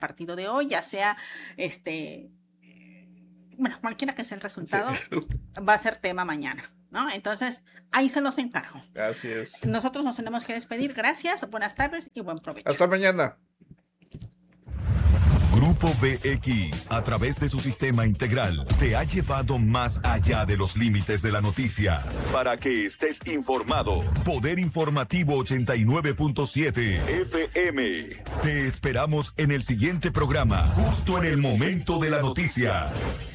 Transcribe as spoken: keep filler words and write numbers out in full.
partido de hoy, ya sea este, bueno, cualquiera que sea el resultado, sí. Va a ser tema mañana, ¿no? Entonces, ahí se los encargo. Así es. Nosotros nos tenemos que despedir. Gracias, buenas tardes y buen provecho. Hasta mañana. Grupo V X, a través de su sistema integral, te ha llevado más allá de los límites de la noticia. Para que estés informado, Poder Informativo ochenta y nueve punto siete F M. Te esperamos en el siguiente programa, justo en el momento de la noticia.